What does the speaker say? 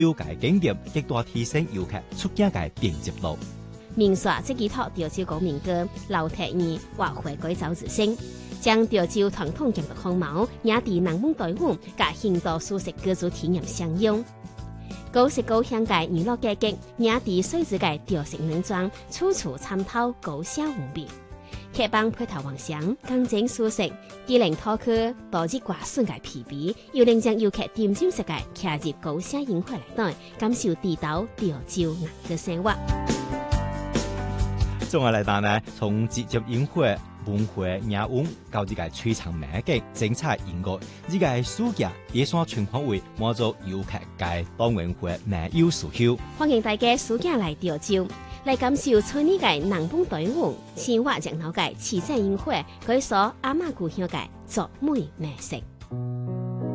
有嘅景點極大提升遊客出境嘅便捷度。 民宿即寄託潮州高民歌老鐵兒或回歸早之聲，將潮州傳統建築風貌也喺人文隊伍甲現代舒適居住體驗相用。高食高香嘅娛樂價格也喺水質嘅潮式農莊處處參透高奢無味，客幫配套完善，乾淨舒適，既能脫去多日掛順嘅疲憊，又能將遊客沉浸式嘅騎入高奢宴會內底，感受地道潮州人嘅生活。 綜合嚟講呢，從節日宴會、文化雅韻到呢個璀璨美景、精彩音樂，呢個暑假也算全方位滿足遊客嘅多元化美有需求。 歡迎大家暑假來潮州，來感受村里嘅人本隊伍、生活熱鬧嘅市井宴會，佢所阿媽故鄉嘅作美美食。